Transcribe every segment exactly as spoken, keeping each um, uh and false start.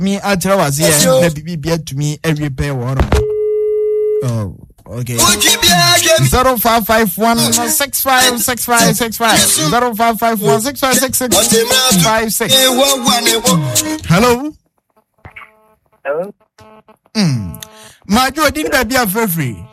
me atra was here na bibi bia to me every pair one. Oh, okay. zero five five one six five six five six five zero five five one six five six six five six. Hello. Hello. Hmm. Majo didn't baby a free.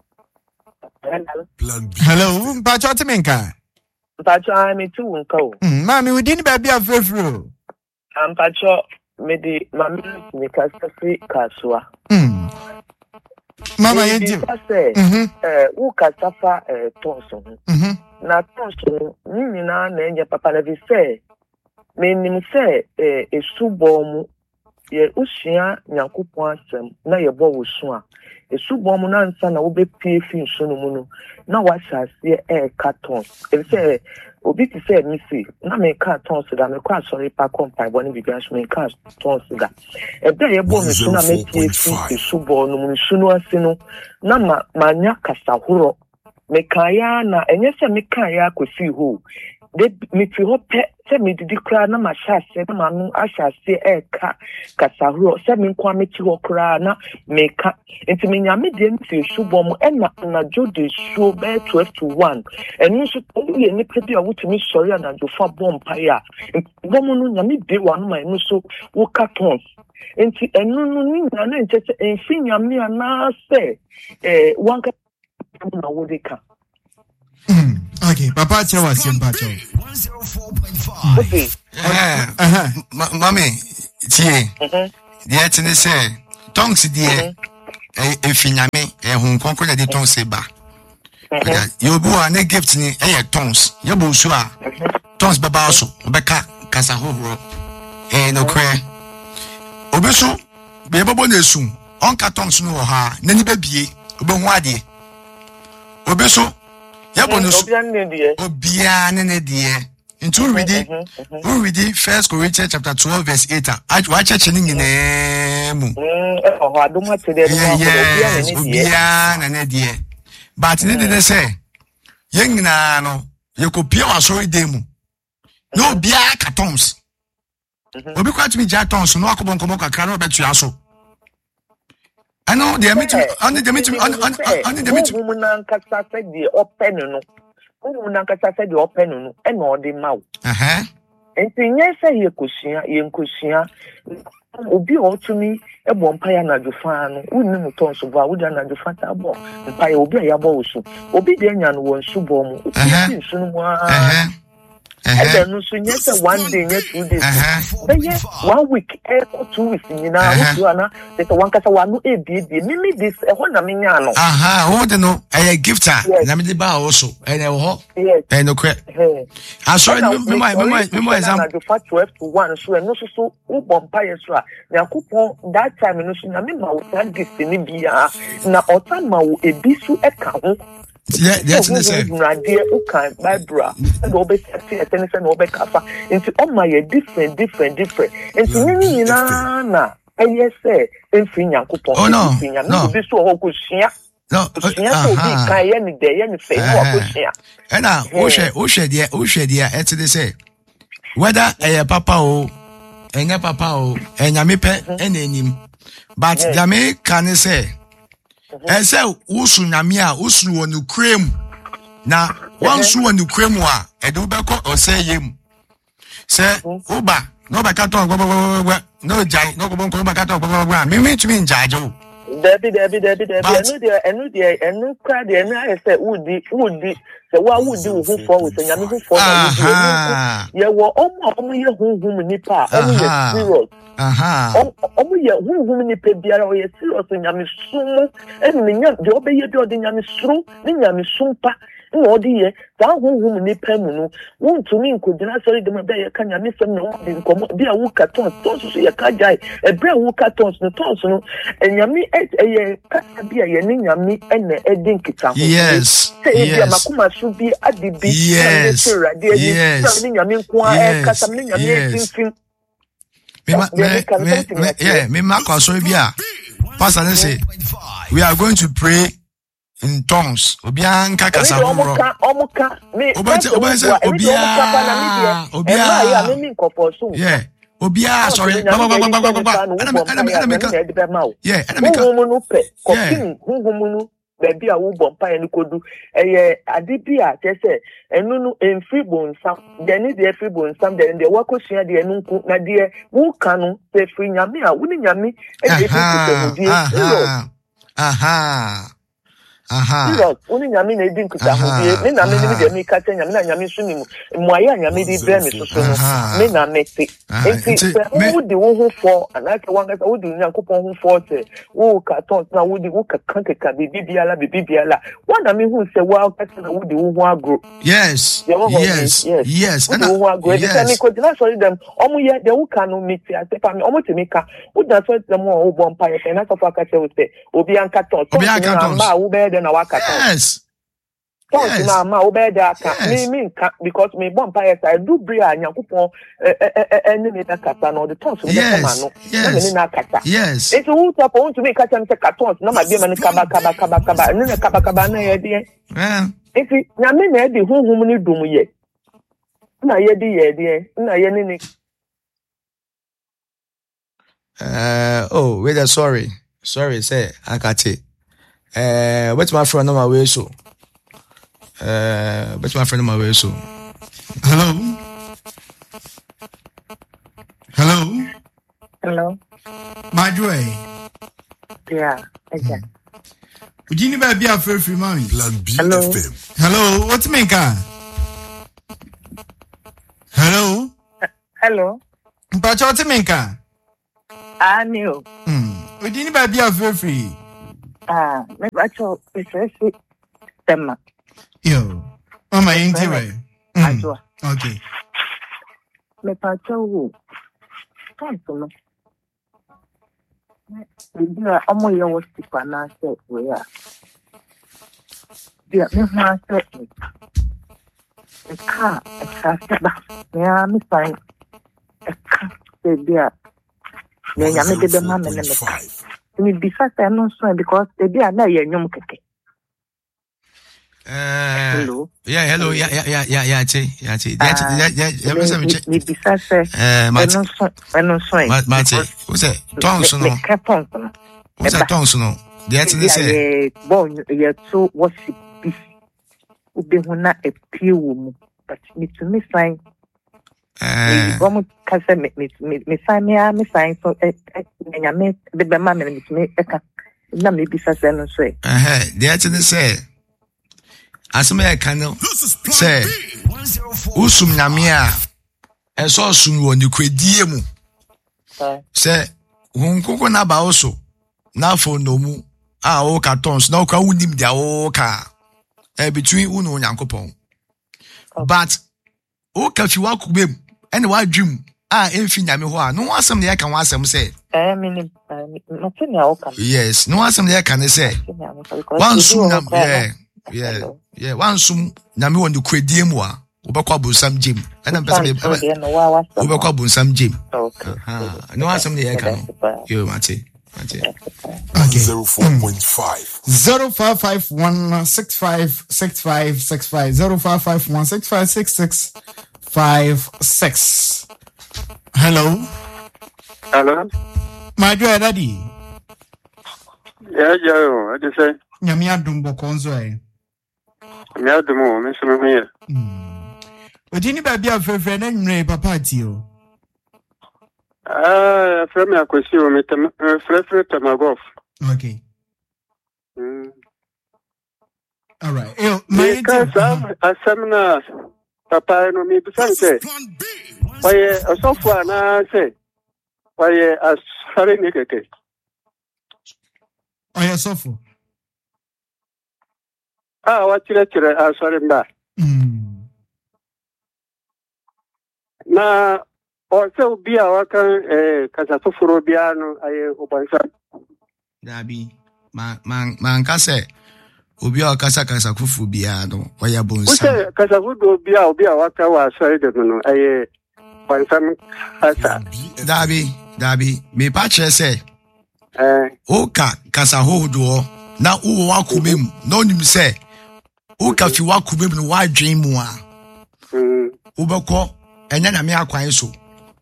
Hello. Pacho Timinka. Pacho, I'm a two uncle. Mammy, we didn't baby a free. I'm Pacho, me the mammy, me free Kasua. Hmm. Mama, you say, eh, who Casafa, eh, Tonson. Mm-hmm. Na Tonson, Nina, Nanya Papa, never say, me say, eh, a subom. Ye usia nyankopon asem na ye bo wosua esubom na nsa na wo be pie fi nsunu mu no na wa hyase e cartons e say obi ti say me see na me cartons da me kwa sorry pa kompai bo ni bibia so me cartons da e be ye bo nsunu na me pie fi esubom no mu nsunu ase no na ma manya kasahoro me kaya na enye se me kaya akosi ho de me fi ho pe se me didi kra na ma hyase na ma no ahyase e ka kasahoro se me kwa me ti ho kra na me ka enti me nya me de nti subom e na na jode show be twelve to one enu so ye ni pe bia wutimi sorry na jo fa bom pa ya bom no nya me de wa no ma enu so wo cartons enti enu no ni na na nche enfi nya me ana se eh wanka na wo de ka. Okay, Papa Che was in Pacho. one oh four point five. Okay. Eh. Uh-huh. Mommy, tie. Mhm. Die tene se, tongs die. Eh efinyame, eh hun konko de tongs ba. You bo an gift ni eh tongs. You bo so a. Tongs baba so, obeka kasa hohoro. Eh no kre. Obeso, be babo na esu. Onka tongs no ha, nani ba bie. Obehu ade. Obeso Yabonus Obia Nene dear. Into reading, who reading First Corinthians chapter twelve, verse eight. I watch a chinning in a yes, Obia Nene dear. But didn't say, young Nano, you could be our sorry demo. No beer cartons. Obi quite me jatons, no Akobon Komoka cannot bet you also. I know they are meeting on the meeting on the meeting. Woman and Cassa said the open no. Woman and Cassa said the open no, and all the mouth. Uh huh. And saying, yes, I hear Cushia, Yen Cushia. Obi all to me, a bompire na Jufan, who knew tons of our Woodan and Jufata bo, and Pie Obi Abosu. Obi Danian was subom, soon one. And then no soon yes, one day, yes, two days. But yes, one week, or two weeks in Yana, that one Casa one A B, Mimi this a one Aminiano. Aha, I want to know a gift. Namidi Ba also, and a walk, and no crap. I saw my my my example twelve to one, so and also so bompire. Now, coupon that time, and no, I mean, my one gift in India. Now, Otama a bisu account. Yeah, that's the same. Dear Ukan, my bra, and obey tennis and obey kafa. Into all my different, different, different. And to me, na, and yes, say, and Finya coupon. Oh, no, no, this so good share. No, any day, any say, and now, Osha, Osha, dear, Osha, dear, it's the same. Whether a papa or a papa or and Yamipe and him, but Yame can say. And so, Usunamia, Usu on the cream. Now, one su on the cream, a dubako or say him. Say, Uba, no bacaton, no jai, no bacaton, Mimi to me in Jajo. Debbie, Debbie, Debbie, Debbie, I know there, I know there, and no crowd, and I said, would be, would be, so what would do who for with a who for? You were almost who whom nipa, only a zero. Aha. Omo ye hu hu ni pe biara o ye serious nyame sum en nya de obeye de ode nyame suru ni nyame sumpa na ode ye ta hu hu ni pe mu no won tumi nkodina sori de ma be ye ka nyame sem na ode nkomo bi a wu cartons to so ye ka jai e bre wu cartons no tons no nyame e ye ka bi a ye ni nyame ene edin kita ho. Yes. Yes. Makuma su bi adibi. Yes. Yes. Ni nyame nko a ka sam ni nyame tinfin. Me, me, me, me, yeah, me, Marco, sorry, yeah. Pastor, say, we are going to pray in tongues. Obianka Casabro. Obianka, Obianka, Obianka, yeah. Obia sorry. Baba baba baba baba. Yeah, and I no pe. Kokin hungumunu baby a wo bompa en kodu. Eye ade bi a tese enu no enfri bonsam. De ni de free bonsam de de wakosua de enu nku na de wo kanu se free nyame a wo ni nyame e de bi aha aha aha Iro uni nyame na edi nkuta hodie me na me ni de me ka tanya me na nyame so ni mu muaya nyame di bre me so so no me na me te enti wo di wo ho fo anaka wanga wo di nyankopon ho fo te wo ka ton na wo di wo ka kan ka bibi biala bibi biala wo na me hu se wo ka na wo di wo ho agro yes yes yes and wo ho agro e me ko dina sorry dem omo ye de wo ka no me ti atepa me omo te me ka wo da so dem wo bo mpa ye na so fa ka che wo te obi an ka ton obi an ka ton ma wo be na waka yes yes na ma obede aka me me nka because me bon paye I do bri a nyankopon ene me na kata no the tons me come no me na kata yes it's who top on to me kata me cartons na ma bi ma ni kaba kaba kaba kaba ne na kaba kaba na ye de eh it's na me na de honhom ni dum ye na ye de ye de na ye ni ni uh oh wait sorry sorry say akate uh what's my friend on my way so uh what's my friend on my way so hello hello hello my joy yeah okay would you never be a free free man Plan B hello. F M hello what's me ka hello hello mpacho what's me ka ah no hmm would you never be a free free ah me bacho pese tema yo mama ain't right ajo okay me bacho wo tanto no dia omo ye wo stipa na se we ya dia me ma se ka ka se ba ya mi sai ka se dia ne ya me de ma me ne me me bisa se no so because the dia na ye nyum keke Uh, hello. Yeah, hello. Yeah, yeah, yeah, yeah, yeah. Che, yeah, che. Yeah, yeah, yeah. Yeah, yeah. Me bisa se. Eh, Mate. Eno so. Mate. Who's that? Tongs no. Me kapon no. Who's that? Tongs no. Yeah, che say. Bon, ye so worship this. Ube hona e pie wo mu. But me to me sign. Eh. Go mu ka se me me me sign me me sign so e e nya me de be ma me me me e ka. Na me bisa se no so e. Eh, yeah, che say. Asema ya kanu say usum nyamia enso sum wo ni kwadie mu say hunkoko na ba oso na fo no mu a o cartons na o ka unim dia o ka eh between unu nyankopon but o ka fi wa kubem ene wa dwum a emfi nyame ho a no asem na ya kan wa asem say eh minim no tini a o ka yes no asem na ya kan say one sum na yeah yeah yeah one sum nyame won the kwadie mu a obekwa bonsam gym ana mpesa me obekwa bonsam gym aha no asem dey here kan yo mate mate okay zero four point five zero five five one six five six five six five zero five five one six five six six five six hello hello my dear daddy yeah yeah I just say nyame adum bokonzo eh me adumo me so me here mm odini ba bia frefre na nwere papa ti o ah frem me akwesi o me tem frefre tamagof okay mm all right yo my kasam asamna papa no me bisanse oye osofu ana se oye asare ni keke oye sofu ah wa tire tire asare mba mm na o se obi a waka eh kasa fufuro bia no aye obansa dabi man man man ka se obi a kasa kasa kufu bia no oya bonsa use kasa fudo bia obi a waka wa asare de no aye bansam asa dabi dabi me pa chere se eh o ka kasa hodo na uwo wakumem na onim se o ka fi wakumem no wa dwen mu a mm ubekọ enya na me akwan so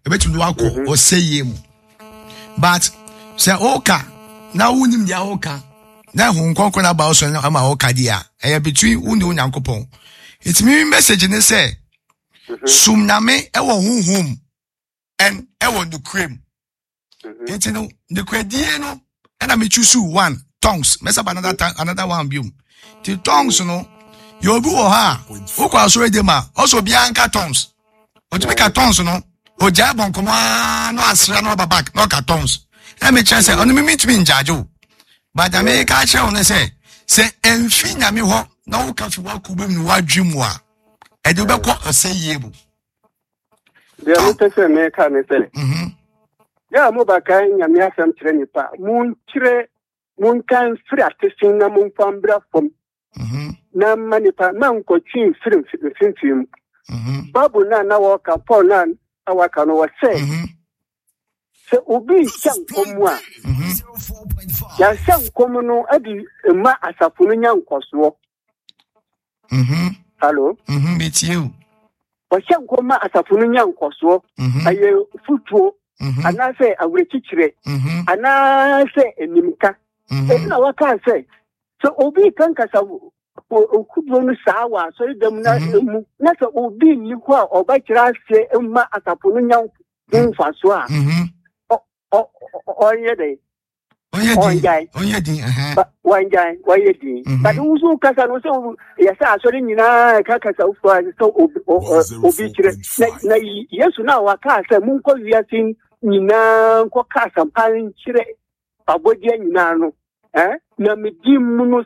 bet you wako or say yemu. But say oka na unim dia oka na hun konkona about so ama oka dia e between unu unyankopon. It me message ne say sum na me e wo hunhum en e wo no cream. It no the credie no and I me choose one tongues mess up another time another one biom. The tongues no you bu o ha o kwa so de ma also bianca tongues. O to make a tongues no o jabon koma no asra no babak no cartons. Let me chance on me meet me in Jajo. But I make a show and say, say, and fin, I mean, what no country walk with me, what dream wa. I do not say ye. The other person may come and say, yeah, Mobaka, and Yasam Trenipa, Moon Chire, Moon can free at the same Moon Fambra from Nam Manipa, Mam Cochin, film, film. Babu Nana walk upon none, our canoa say. Se obi chan komwa ya chan komuno adi ma asafunu nya nkoso mhm hello mhm with you o chan koma asafunu nya nkoso aye futuo ana se awrechichire ana se enimka e na waka se so obi kan kasa okudo no sawa so dem na mu na se obi ni ko a obakira se ma asafunu nya nfaso a oh oh yeah day oh yeah oh yeah oh yeah din eh but one guy why you din but who so kasa no so yes so ni nyina ka kasa ufo so obi kire na yesu na wa kasa mun ko wiasin nyina ko kasa pan kire abodi nyina no eh na medi mu